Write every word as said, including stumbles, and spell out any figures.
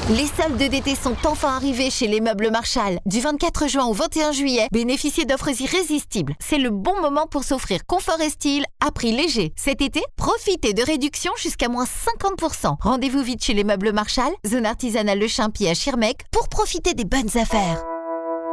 Les soldes d'été sont enfin arrivés chez les Meubles Marshall. Du vingt-quatre juin au vingt et un juillet, bénéficiez d'offres irrésistibles. C'est le bon moment pour s'offrir confort et style à prix léger. Cet été, profitez de réductions jusqu'à moins cinquante pour cent. Rendez-vous vite chez les Meubles Marshall, zone artisanale Le Champy à Schirmeck, pour profiter des bonnes affaires.